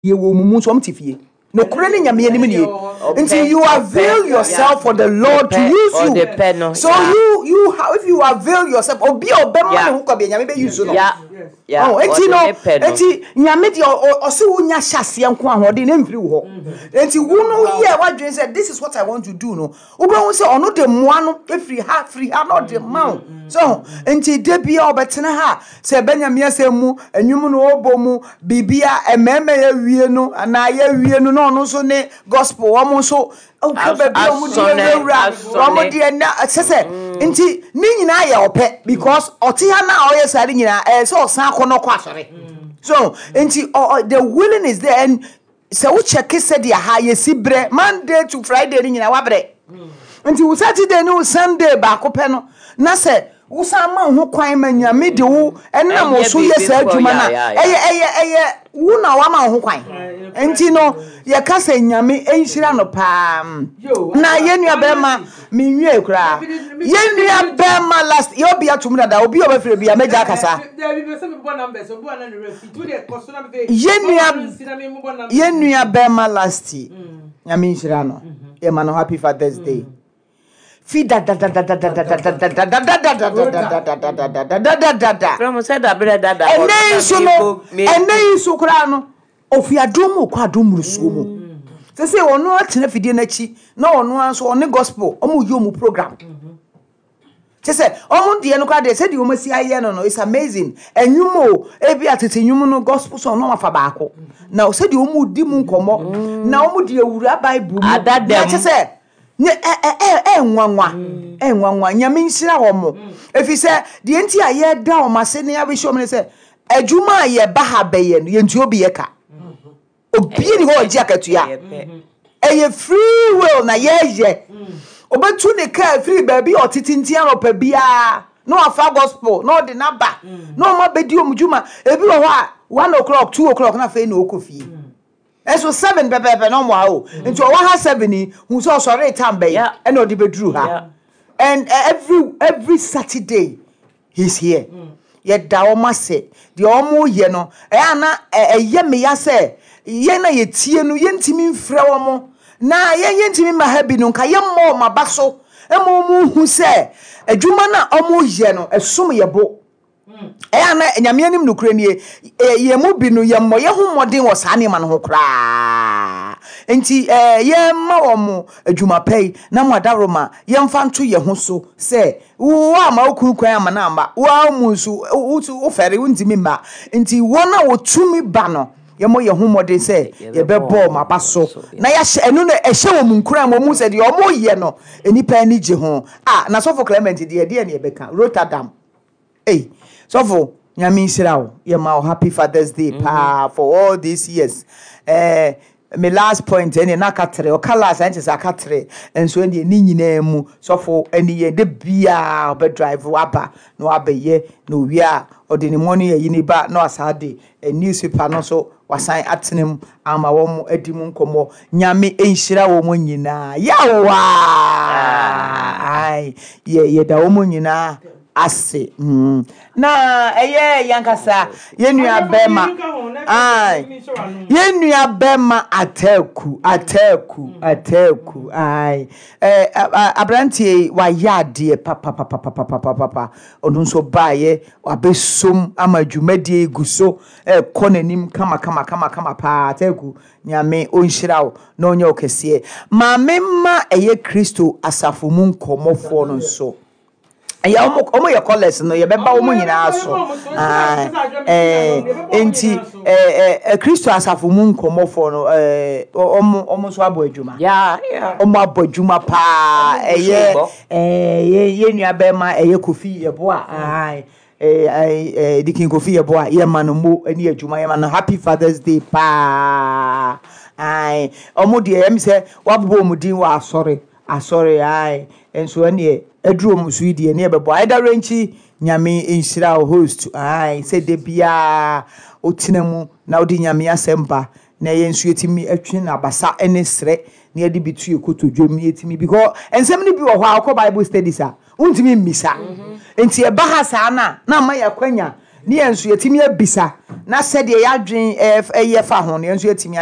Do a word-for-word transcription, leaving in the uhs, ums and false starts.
ye wo mumu so mtifie no kurani nyame anim nie until you avail yourself for the Lord to use you. So you you if you avail yourself obi obema ne ho kwa be nyame be use no. Yeah. Oh, enti no enti nyame de o se wonya hyase nko ahode na mfiri wo. Enti wo no ye wadwen say this is what I want to do no. Obi won say ono de moa no free ha free ha no de ma. So enti de bia obetena ha say benyame asemu anwum no obomu bibia ememe ya wie no na ya wie no no no so ne gospel wo so o ka ba bia mu de ewura wo de na sese enti ni nyina ya ope because oti ha na o ye sare nyina eh so san ko no kwa sore. So enti uh, the willing is there and so we check said ya ha ye sibre Monday to Friday ni nyina wabre enti wo Saturday no Sunday ba ko pe no na se wo san ma ho kwan ma nyame de wo enam wo so ye sa adwuma na eye eye eye wo na wa ma ho kwan enti no ye ka se nyame enhira no pa na ye nua be ma me nwie kura ye nua be ma last ye obi atum dada obi obafire bia meja kasa ye nua ye nua be ma last nyame enhira no ye ma no happy Father's Day. Feed da da da da da da da da da da da da da da da da da da. From said that brother that. And then so no, and then so kura no. Ofi adomo kwa adomo rusumo. Se se ono atena fidie na chi na ono anso one gospel omo yi omo program. Se se omo de no kwa de se de omo si aye no no it's amazing. Enwumo e bi atete nwum no gospel so no mafa baako. Na se de omo di mu nkomo na omo de awura bible mu. Adadem. Se se ne eh eh eh nwanwa eh nwanwa nyame nhira wo mo efi se de enti aye da o mase ne ya be show me se adwuma ye ba ha be ye no ye nti obi ye ka obi ni ho oji akatua eh free will na ye ye obetu ne ka free baby otitinti anopa bia no afa gospel no de naba no ma bedi omjuma ebi wo ho a one o'clock two o'clock na fe na okofie. Eso seven bebe no mo o nti o wa ha seven ni hu so sorry time be e na odi bedru ha and uh, every every Saturday he's here ye da o ma se de o mo ye no e ana eye me ya se ye na ye tie no ye ntimi mfre wo mo na ye ye ntimi ma ha bi no nka ye mo ma ba so e mo mu hu se adwuma na o mo ye no esom ye bo eh ana nyame anim no kura nie ye mu bi no ye mo ye ho modin wo sa ne ma no ho kura enti eh ye ma wo mo adwuma pei na mo adaroma ye mfa nto ye ho so se wo ama okukwan ama na amba wo mu so wo fere wo ntimi ma enti wo na wo tumi ba no ye mo ye ho modin se ye be bo ma ba so na ya enu no e hye wo mu nkura mo mu se de o mo ye no enipa ni je ho ah na so for Clement de de de ne be ka Rotterdam eh so for nyame nhira ye ma happy Father's Day pa for all these years eh my last point any na katre o kala science akatre enso ene ni nyina mu so for ene ye de bia be drive waba no abeye no wi a odini money ye ni ba no asade a newspaper no so wasan atenem ama wo mo adimu nkomo nyame enhira wo mo nyina yawa ai ye ye da wo mo nyina ase mm. Na eye yankasa yenua bema ai yenua bema ateku ateku ateku ai eh abrantie wa yade papa papa papa papa papa onu so baaye abesom amadwumadie guso eh konanim kama kama kama kama pa ateku nyame onhirawo na onye okese ma memma eye Kristo asafo mu nkomofo no so ya omo omo ye college no ye beba omo nyina so ah eh enti eh eh Kristo asafo mu nkomofo no eh omo omo so abo adwuma ya ya omo abo adwuma pa eye eh ye ye nua be ma eye Kofi ye bo a ai eh eh dikin Kofi ye bo a ye ma no mo ani adwuma ye ma no happy Father's Day pa ai omo de em se wabo omo din wa asori asori ai enso ane edru omusuidi ne bebo aida renchi nyame enhira host ai se de bia otinemu na odi nyame asemba na ye nsu etimi atwe na basa ene sre na ye de bitu ekotodwem etimi because ensem ne bi wo ho akọ Bible studies a untimi mmisa enti e ba ha saa na na ma ya kwanya ne yɛn nso yɛtumi abisa na sɛdeɛ yɛadwen ɛyɛ fa ho no yɛn nso yɛtumi